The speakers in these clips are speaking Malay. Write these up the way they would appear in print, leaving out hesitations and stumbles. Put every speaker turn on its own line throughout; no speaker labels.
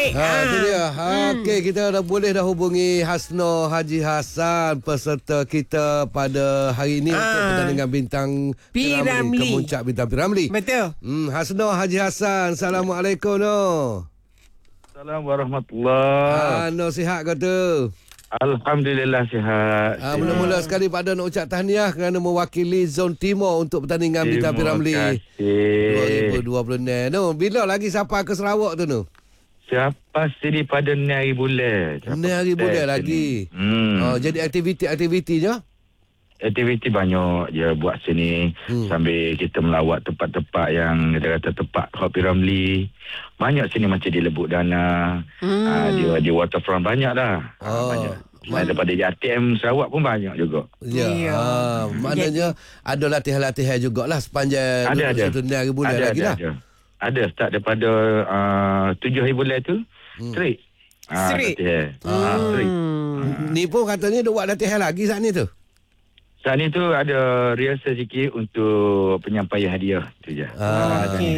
baik.
Itu dia. Okey, kita dah hubungi Hasno Haji Hassan, peserta kita pada hari ini untuk pertandingan bintang
Piramli.
Kemuncak Bintang Piramli.
Betul.
Hasno Haji Hassan, Assalamualaikum no.
Assalamualaikum warahmatullahi.
No, sihat ke tu?
Alhamdulillah sihat.
Mula-mula sekali pada nak ucap tahniah kerana mewakili Zon Timur untuk pertandingan Bintang Piramli
Terima kasih.
2026. No, bila lagi sampai ke Sarawak tu no?
Siapa sini pada ni hari bulan?
Ni hari bulan lagi. Jadi aktiviti-aktivitinya?
Aktiviti banyak je buat sini. Sambil kita melawat tempat-tempat yang kita kata tempat Hot Piramli. Banyak sini macam di Lebuk Dana. Di waterfront banyak dah. Banyak. Daripada ATM Sarawak pun banyak juga.
Ya. Maknanya ada latihan-latihan jugalah sepanjang
ada.
Ni hari bulan lagi lah.
Ada start daripada 7 hari bulan tu. Straight.
Straight.
Straight.
Ni pun katanya dia buat latihan lagi saat ni tu.
Saat ni tu ada rehearsal sikit untuk penyampaian hadiah tu je.
Okey.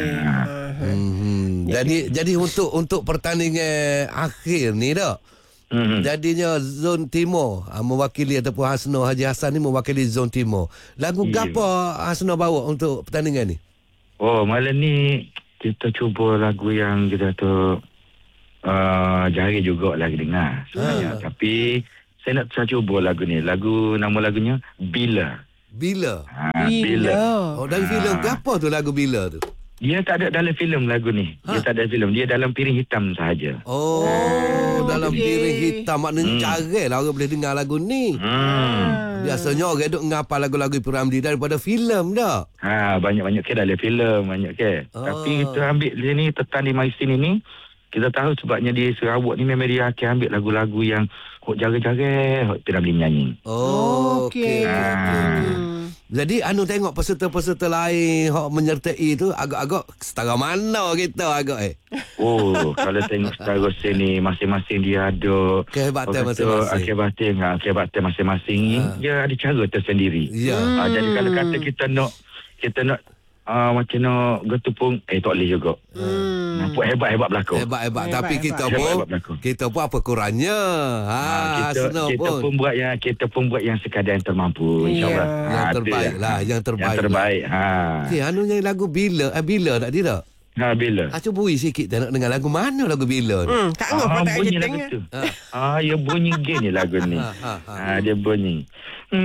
Jadi untuk pertandingan akhir ni dah. Jadinya Zon Timur mewakili ataupun Hasno Haji Hassan ni mewakili Zon Timur. Lagu apa Hasno bawa untuk pertandingan ni?
Oh, malam ni kita cuba lagu yang kita tu jari juga lagi dengar sebenarnya. Tapi saya nak cuba lagu ni. Nama lagunya Bila.
Bila?
Bila.
Oh, dari filem apa tu lagu Bila tu?
Dia tak ada dalam filem lagu ni. Dia tak ada filem. Dia dalam piring hitam sahaja.
Dalam piring hitam. Maknanya jarang lah orang boleh dengar lagu ni. Biasanya orang duk ngapal lagu-lagu Piramli daripada filem dah.
Banyak-banyak ke dalam filem. Banyak ke. Tapi kita ambil sini tetan di mai sini ni. Kita tahu sebabnya di Sarawak ni memang dia akan ambil lagu-lagu yang hok jaga-jaga hok Piramli menyanyi.
Okey.
Jadi tengok peserta-peserta lain hok menyertai tu agak-agak setara mana kita agak
kalau tengok setara sini masing-masing dia ada
kehebatan masing-masing.
Kehebatan masing-masing dia ada cara tersendiri. Jadi kalau kata kita nak macam nak getupung tak boleh juga. Nampak hebat-hebat berlakon.
Hebat-hebat. Tapi kita pun apa kurangnya.
Kita pun buat yang sekadar yang termampu, insyaAllah.
Yang terbaik lah. Yang terbaik. Yang lagu Bila tak dia tak?
Bila.
Cuba bui sikit tak nak dengar lagu mana lagu Bila ni?
Tak ngapa tak
bunyi lagu tu. Ya bunyi gini lagu ni. Dia bunyi.